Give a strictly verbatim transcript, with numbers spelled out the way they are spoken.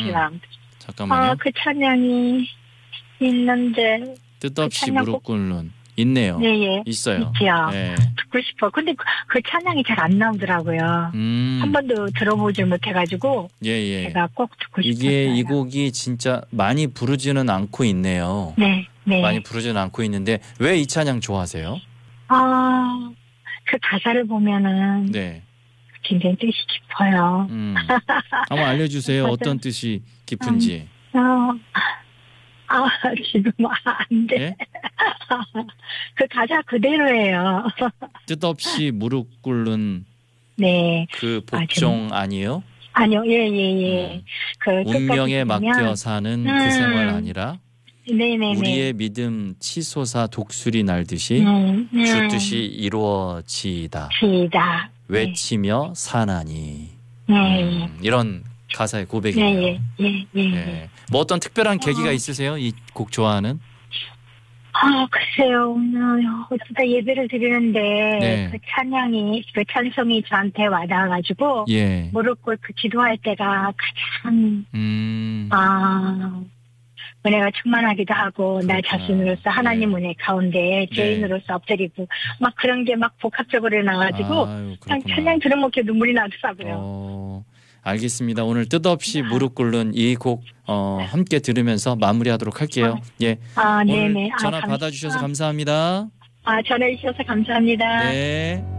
신랑. 잠깐만요. 아, 그 찬양이 있는데. 뜻없이 그 찬양 무릎 꼭- 꿇는. 있네요. 예, 예. 있어요. 있지요. 네. 듣고 싶어. 근데 그, 그 찬양이 잘 안 나오더라고요. 음. 한 번도 들어보질 못해가지고. 예, 예. 제가 꼭 듣고 싶었어요. 이게 이 곡이 진짜 많이 부르지는 않고 있네요. 네, 네. 많이 부르지는 않고 있는데 왜 이 찬양 좋아하세요? 아, 그 가사를 보면은. 네. 굉장히 뜻이 깊어요. 음. 한번 알려주세요. 맞아요. 어떤 뜻이 깊은지. 어, 아, 지금 안 돼. 예? 그 가사 그대로예요. 뜻없이 무릎 꿇는 네. 그 복종 아니에요? 아니요, 예, 예, 예. 음. 그 운명에 끝까지 보면, 맡겨 사는 그 음. 생활 아니라 네네네. 우리의 믿음 치솟아 독수리 날듯이 음, 음. 주 뜻이 이루어지이다. 시다. 외치며 사나니. 네. 음, 이런 가사의 예, 고백이에요. 예, 예, 예. 예. 뭐 어떤 특별한 계기가 어. 있으세요? 이 곡 좋아하는? 아, 글쎄요, 오늘 어쩌다 예배를 드리는데, 네. 그 찬양이, 그 찬송이 저한테 와닿아가지고, 예. 무릎 꿇고 기도할 때가 가장, 음. 아, 은혜가 충만하기도 하고, 나 그렇구나. 자신으로서 하나님 네. 은혜 가운데 죄인으로서 엎드리고, 막 그런 게 막 복합적으로 나가지고, 아유, 그냥 그렇구나. 찬양 들으면 이렇게 눈물이 나더라고요. 어, 알겠습니다. 오늘 뜻없이 무릎 꿇는 이 곡 어, 함께 들으면서 마무리하도록 할게요. 예. 아, 오늘 네네. 아, 전화 감- 받아주셔서 아, 감사합니다. 아, 전화해주셔서 감사합니다. 네.